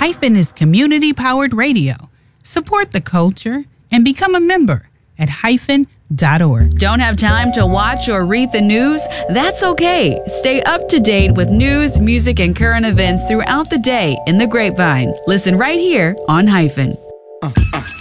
Hyphen is community-powered radio. Support the culture and become a member at hyphen.org. Don't have time to watch or read the news? That's okay. Stay up to date with news, music, and current events throughout the day in the Grapevine. Listen right here on Hyphen.